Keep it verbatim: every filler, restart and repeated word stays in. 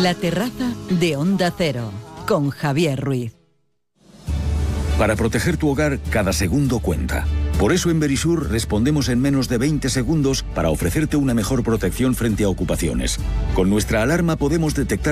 La terraza de Onda Cero, con Javier Ruiz. Para proteger tu hogar, cada segundo cuenta. Por eso en Verisur respondemos en menos de veinte segundos para ofrecerte una mejor protección frente a ocupaciones. Con nuestra alarma podemos detectar